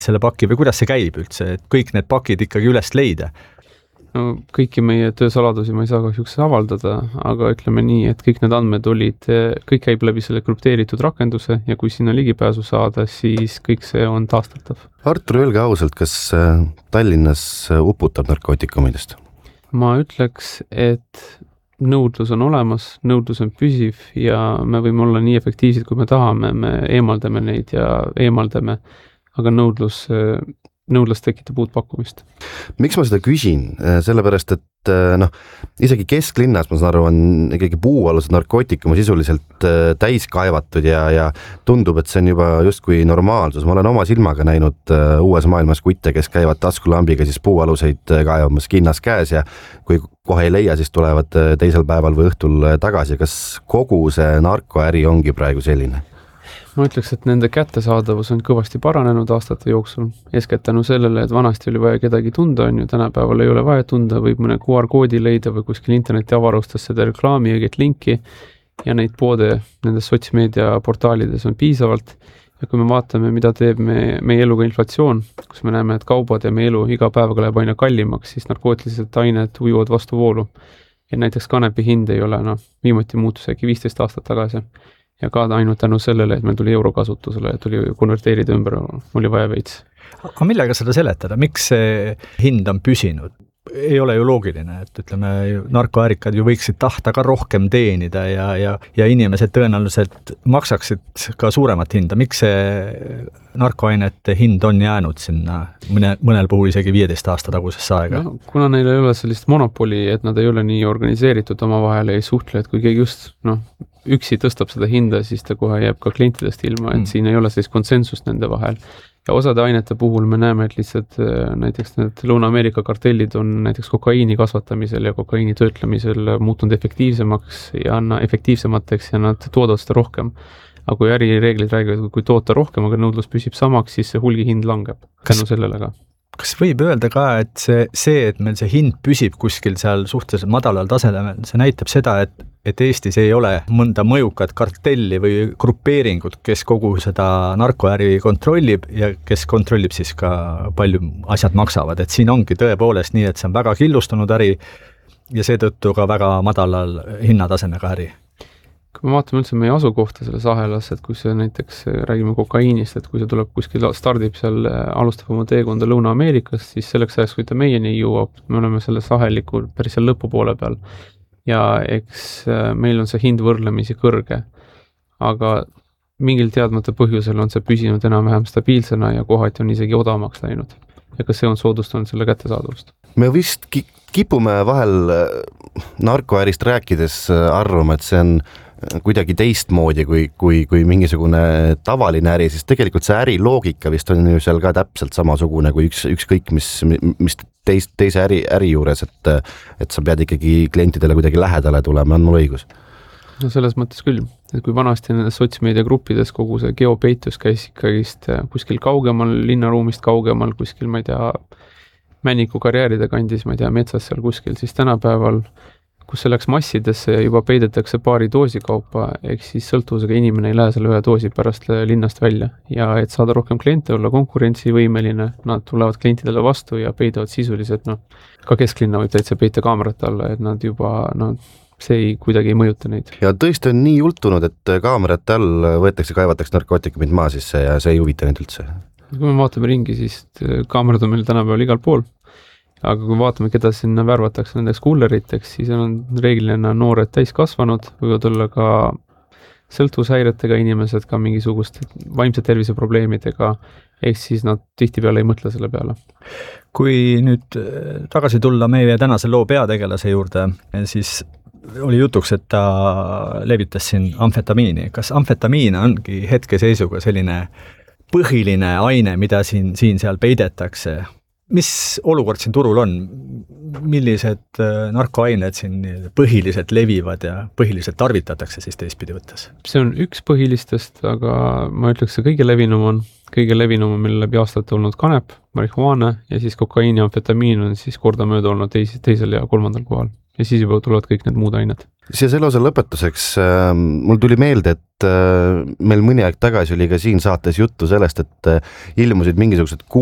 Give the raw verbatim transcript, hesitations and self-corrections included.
selle paki või kuidas see käib üldse, et kõik need pakid ikkagi üles leida? No kõiki meie töösaladusi ma ei saa kahjuks avaldada, aga ütleme nii, et kõik need andmed olid, kõik käib läbi selle krüpteeritud rakenduse ja kui sinna ligipääsu saada, siis kõik see on taastatav. Artur, öelge ausalt, kas Tallinnas uputab narkootikumidest? Ma ütleks, et nõudlus on olemas, nõudlus on püsiv ja me võime olla nii efektiivsed, kui me tahame, me eemaldame neid ja eemaldame, aga nõudlus, nõudlus tekitab uut pakkumist. Miks ma seda küsin? Sellepärast, et noh, isegi kesklinnas, ma saan aru, on ikkagi puualused narkootikumi sisuliselt täis kaevatud ja, ja tundub, et see on juba justkui normaalsus. Ma olen oma silmaga näinud uues maailmas kutte, kes käivad taskulambiga siis puualuseid kaevamas kinnas käes ja kui kohe ei leia, siis tulevad teisel päeval või õhtul tagasi. Kas kogu see narkoäri ongi praegu selline? Ma ütleks, et nende kättesaadavus on kõvasti paranenud aastate jooksul. Eeskätt tänu sellele, et vanasti oli vaja kedagi tunda, on ju, tänapäeval ei ole vaja tunda, võib mõne Q R-koodi leida või kuskil interneti avarustas seda reklaami õiget linki ja neid poode nendes sotsmeedia portaalides on piisavalt. Ja kui me vaatame, mida teeb me, meie eluga inflatsioon, kus me näeme, et kaubad ja meie elu iga päevaga läheb aina kallimaks, siis narkootilised ained ujuvad vastu voolu. Ja näiteks kanepi hind ei ole, noh, viimati muutus äkki viisteist aastat tagasi. Ja ka ainult tänu sellele, et meil tuli euro kasutusele, et tuli konverteerida ümber, oli vaja veits. Aga millega seda seletada? Miks see hind on püsinud? Ei ole ju loogiline, et ütleme, narkoärikad ju võiksid tahta ka rohkem teenida ja, ja, ja inimesed tõenäoliselt maksaksid ka suuremat hinda. Miks see narkoainete hind on jäänud sinna mõne, mõnel puhul isegi viieteist aasta tagusesse aega? No, kuna neil ei ole sellist monopoli, et nad ei ole nii organiseeritud oma vahel, ei suhtle, et kui keegi just noh, üksi tõstab seda hinda, siis ta kohe jääb ka klientidest ilma, et mm. siin ei ole sellist konsensust nende vahel. Ja osade ainete puhul me näeme, et lihtsalt näiteks need Lõuna-Ameerika kartellid on näiteks kokaiini kasvatamisel ja kokaiini töötlemisel muutunud efektiivsemaks ja anna efektiivsemateks ja nad toodavad seda rohkem. Aga kui ärireeglid räägivad, kui toota rohkem, aga nõudlus püsib samaks, siis see hulgihind langeb. Tänu sellele ka. Kas võib öelda ka, et see, see, et meil see hind püsib kuskil seal suhteliselt madalal tasemel, see näitab seda, et, et Eestis ei ole mõnda mõjukat kartelli või grupeeringut, kes kogu seda narkoäri kontrollib ja kes kontrollib siis ka palju asjad maksavad. Et siin ongi tõepoolest nii, et see on väga killustunud äri ja seetõttu ka väga madalal hinnatasemega äri. Kui me vaatame üldse meie asukohta selles ahelas, et kui see näiteks räägime kokaiinist, et kui see tuleb kuskil stardib seal, alustab oma teekonda Lõuna-Ameerikas, siis selleks ajaks, kui ta meieni jõuab, me oleme selles ahelikul päris seal lõpupoole peal. Ja eks meil on see hind võrdlemisi kõrge, aga mingil teadmata põhjusel on see püsinud enam-vähem stabiilsena ja kohati on isegi odavamaks läinud. Ja ka see on soodustanud selle kättesaadavust. Me vist kipume vahel narkoärist rääkides arvama, et see on kuidagi teistmoodi kui, kui, kui mingisugune tavaline äri, siis tegelikult see äri loogika vist on ju seal ka täpselt samasugune kui üks, ükskõik mis, mis teist, teise äri, äri juures, et, et sa pead ikkagi klientidele kuidagi lähedale tulema, on mul õigus? No selles mõttes küll, et kui vanasti nendes sotsmeedia gruppides kogu see geopeitus käis ikkagist kuskil kaugemal, linnaruumist kaugemal, kuskil, ma ei tea, Männiku karjääride kandis, ma ei tea, metsas seal kuskil, siis tänapäeval kus see läks massidesse ja juba peidetakse paari doosi kaupa, ehk siis sõltuvusega inimene ei lähe selle ühe doosi pärast linnast välja. Ja et saada rohkem kliente, olla konkurentsivõimeline, nad tulevad klientidele vastu ja peidavad sisuliselt, noh, ka kesklinna võib täitsa peita kaamerate alla, et nad juba, noh, see ei, kuidagi ei mõjuta neid. Ja tõesti on nii jultunud, et kaamerate all võetakse, kaevatakse narkootikumid maa sisse ja see ei huvita neid üldse. Kui me vaatame ringi, siis kaamerad on meil tänapäeval igal pool. Aga kui vaatame, keda sinna värvatakse nendeks kulleriteks, siis on reeglina noored täis kasvanud, võivad olla ka sõltuvushäiretega inimesed, ka mingisugust vaimse tervise probleemidega, ehk siis nad tihtipeale ei mõtle selle peale. Kui nüüd tagasi tulla meie tänase loo peategelase juurde, siis oli jutuks, et ta levitas siin amfetamiini. Kas amfetamiin ongi hetkeseisuga selline põhiline aine, mida siin, siin seal peidetakse? Mis olukord siin turul on? Millised narkoained siin põhiliselt levivad ja põhiliselt tarvitatakse siis teistpidi võttes? See on üks põhilistest, aga ma ütleks, see kõige levinum on kõige levinum on meil läbi aastate olnud kanep, marihuaana ja siis kokaiin ja amfetamiin on siis kordamööda olnud teis, teisel ja kolmandal kohal. Ja siis juba tulevad kõik need muud ained. Siia selle osa lõpetuseks äh, mul tuli meelde, et äh, meil mõni aeg tagasi oli ka siin saates juttu sellest, et äh, ilmusid mingisugused